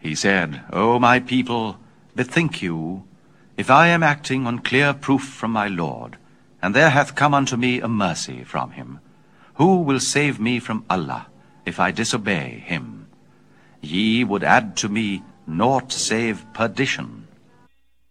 He said, O my people, bethink you, if I am acting on clear proof from my Lord, and there hath come unto me a mercy from him, who will save me from Allah, if I disobey him? Ye would add to me naught save perdition.